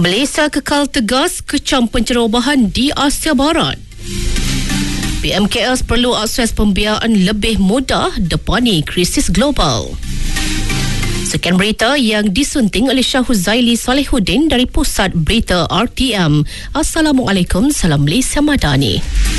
Malaysia kekal tegas kecam pencerobohan di Asia Barat. PMKS perlu akses pembiayaan lebih mudah depani krisis global. Sekian berita yang disunting oleh Syah Huzaili Salihuddin dari Pusat Berita RTM. Assalamualaikum, salam Malaysia Madani.